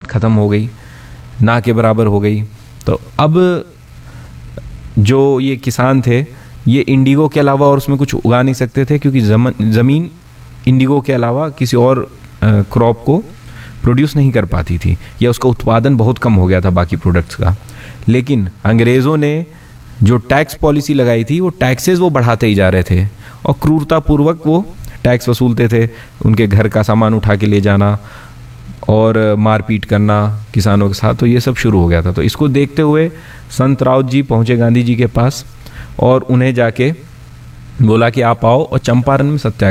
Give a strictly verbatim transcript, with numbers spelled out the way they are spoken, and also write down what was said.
ख़त्म हो गई, ना के बराबर हो गई। तो अब जो ये किसान थे ये इंडिगो के अलावा और उसमें कुछ उगा नहीं सकते थे, क्योंकि ज़मीन इंडिगो के अलावा किसी और क्रॉप को प्रोड्यूस नहीं कर पाती थी, या उसका उत्पादन बहुत कम हो गया था बाकी प्रोडक्ट्स का। लेकिन अंग्रेज़ों ने जो टैक्स पॉलिसी लगाई थी वो टैक्सेस वो बढ़ाते ही जा रहे थे, और क्रूरतापूर्वक वो टैक्स वसूलते थे। उनके घर का सामान उठा के ले जाना और मारपीट करना किसानों के साथ, तो ये सब शुरू हो गया था। तो इसको देखते हुए संत राउत जी पहुँचे गांधी जी के पास और उन्हें जाके बोला कि आप आओ और चंपारण में सत्याग्रह